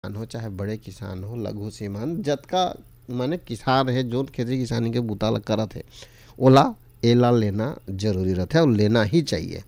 किसान हो चाहे बड़े किसान हो, लघु सीमांत जतका माने किसान है जो खेती किसानी के बूता ला करत है ओला एला लेना जरूरी रहता है और लेना ही चाहिए।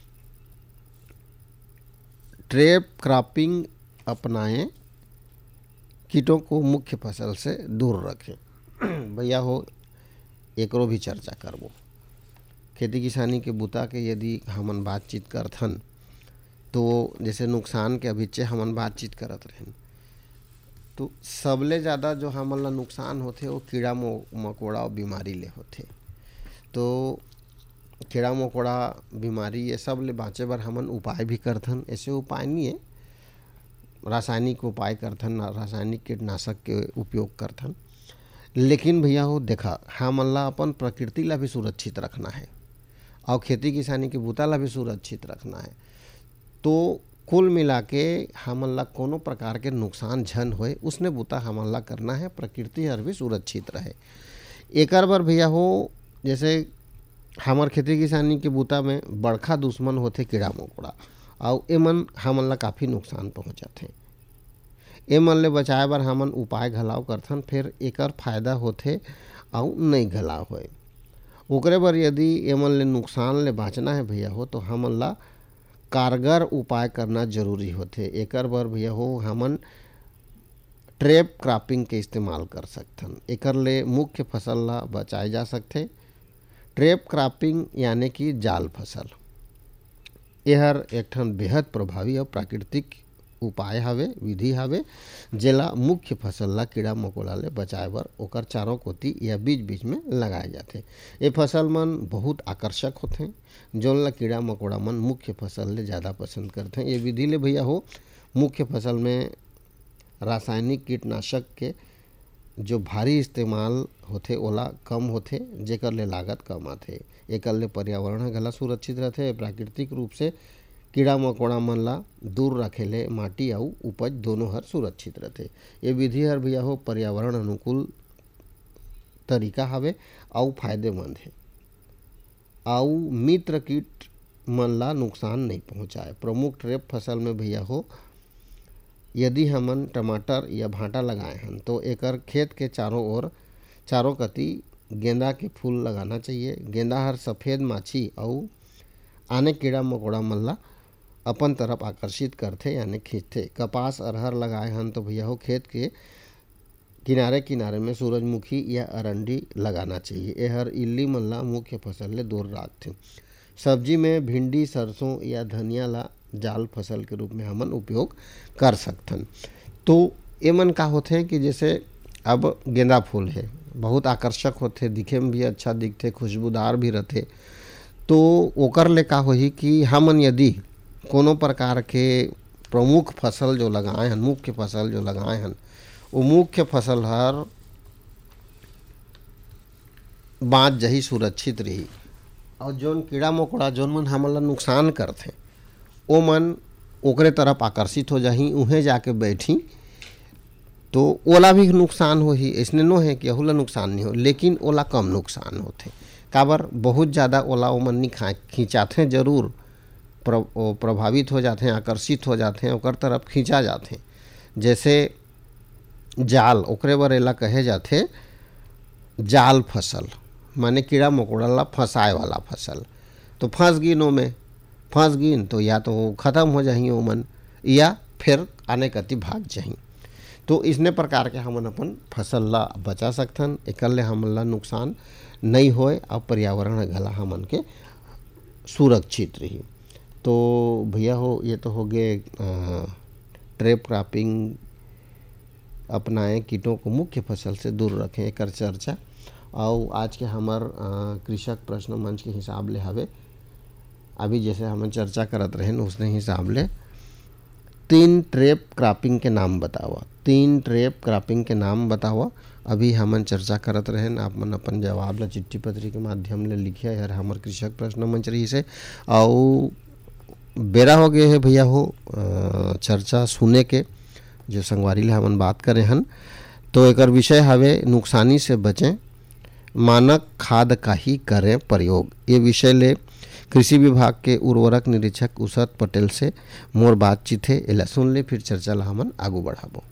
ट्रैप क्रॉपिंग अपनाएं, कीटों को मुख्य फसल से दूर रखें। भैया हो एकरो भी चर्चा करबो। खेती किसानी के बूता के यदि हमन बातचीत करथन तो जैसे नुकसान के अभिचे हमन बातचीत करत रहें तो सबले ज़्यादा जो हमन ला नुकसान होथे वो कीड़ा मकोड़ा और बीमारी ले होथे। तो कीड़ा मकोड़ा बीमारी ये सब ले बाँचे बर हमन उपाय भी करथन। ऐसे उपाय नहीं है, रासायनिक उपाय करथन, रासायनिक कीटनाशक के उपयोग करथन। लेकिन भैया हो देखा हमन ला अपन प्रकृति ला भी सुरक्षित रखना है और खेती किसानी के बूता ला भी सुरक्षित रखना है। तो कुल मिला के हमन ला कोनो प्रकार के नुकसान झन होए उसने बूता हमन ला करना है, प्रकृति हर भी सुरक्षित रहे। एकर बर भैया हो जैसे हमर खेती किसानी के बूता में बड़खा दुश्मन होथे कीड़ा मकोड़ा और एमन हमन ला काफ़ी नुकसान पहुँचाथे। एमन ले बचाए बर हमन उपाय घलाव करथन, फिर एकर फायदा होथे और नहीं घलाव होए। ओकरे बर यदि एमन ले नुकसान ले बाँचना है भैया हो तो हमन ला कारगर उपाय करना जरूरी होथे। एकर बर भैया हो हमन ट्रैप क्रॉपिंग के इस्तेमाल कर सकथन। एकर ले मुख्य फसल ला बचाए जा सकथे। ट्रैप क्रॉपिंग यानी कि जाल फसल, यहर एक ठन बेहद प्रभावी और प्राकृतिक उपाय हवे, विधि हवे जेला मुख्य फसल ला कीड़ा मकोड़ा ले बचाए बर ओकर चारों कोती या बीच बीच में लगाए जाथे। ये फसल मन बहुत आकर्षक होथे जोन ला कीड़ा मकोड़ा मन मुख्य फसल ले ज़्यादा पसंद करथे। ये विधि ले भैया हो मुख्य फसल में रासायनिक कीटनाशक के जो भारी इस्तेमाल होथे ओला कम होथे, जेकर ले लागत कम आथे। एकर ले पर्यावरण घला सुरक्षित रहथे। प्राकृतिक रूप से कीड़ा मकोड़ा मन ला दूर रखे ले माटी और उपज दोनों हर सुरक्षित रहथे। ये विधि हर भैया हो पर्यावरण अनुकूल तरीका हवे और फायदेमंद है और मित्र कीट मन ला नुकसान नहीं पहुँचाए। प्रमुख ट्रैप फसल में भैया हो यदि हमन टमाटर या भांटा लगाए हन तो एकर खेत के चारों कती गेंदा के फूल लगाना चाहिए। गेंदा हर सफ़ेद माछी और आने कीड़ा मकोड़ा मन ला अपन तरफ आकर्षित करथे यानी खींचथे। कपास अरहर लगाए हन तो भैया हो खेत के किनारे किनारे में सूरजमुखी या अरंडी लगाना चाहिए। ये हर इल्ली मन ला मुख्य फसल ले दूर रखथे। सब्जी में भिंडी सरसों या धनिया ला जाल फसल के रूप में हमन उपयोग कर सकथन। तो ये मन का होथे कि जैसे अब गेंदा फूल है बहुत आकर्षक होथे, दिखे में भी अच्छा दिखथे, खुशबूदार भी रहथे। तो ओकर ले का होही कि हमन यदि कोनो प्रकार के प्रमुख फसल जो लगाए हन, मुख्य फसल जो लगाए हन वो मुख्य फसल हर बाँच जही सुरक्षित रही और जोन कीड़ा मकोड़ा जोन मन हमन ला नुकसान करथे ओ मन ओकरे तरफ आकर्षित हो जाही, उहें जाके बैठी तो ओला भी नुकसान होही। इसने नो है कि ओला नुकसान नहीं हो लेकिन ओला कम नुकसान होथे। काबर बहुत ज़्यादा ओला ओमन नहीं खींचाथे, जरूर प्रभावित हो जाते हैं, आकर्षित हो जाते हैं, ओकर तरफ खींचा जाते। जैसे जाल ओकरे बर एला कहे जाथे जाल फसल, माने कीड़ा मकोड़ा ला फंसाए वाला फसल। तो फंस गिन ओमे, फंस गिन तो या तो ख़त्म हो जाही ओमन या फिर आने कति भाग जाही। तो इसने प्रकार के हमन अपन फसल ला बचा सकथन। एकर ले हमन ला नुकसान नहीं होए और पर्यावरण घला हमन के सुरक्षित रही। तो भैया हो ये तो हो गए ट्रैप क्रॉपिंग अपनाएं, कीटों को मुख्य फसल से दूर रखें एकर चर्चा। और आज के हमार कृषक प्रश्न मंच के हिसाब ले हवे अभी जैसे हम चर्चा करत रहें उसने हिसाब ले 3 ट्रैप क्रॉपिंग के नाम बतावा। 3 ट्रैप क्रॉपिंग के नाम बतावा। अभी हमन चर्चा करत रहें, आप मन अपन जवाब ला चिट्ठी पत्री के माध्यम ले लिखिए। यार हमार कृषक प्रश्न मंच रही से और बेरा हो गए है भैया हो चर्चा सुने के जो संगवारी ले हमन बात करे हन। तो एकर विषय हवे नुकसानी से बचें, मानक खाद का ही करें प्रयोग। ये विषय ले कृषि विभाग के उर्वरक निरीक्षक उसत पटेल से मोर बातचीत है, एला सुन ले फिर चर्चा ला हमन आगू बढ़ाबो।